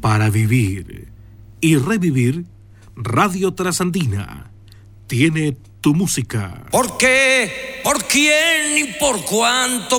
para vivir y revivir, Radio Trasandina tiene tu música. ¿Por qué? ¿Por quién? ¿Y por cuánto?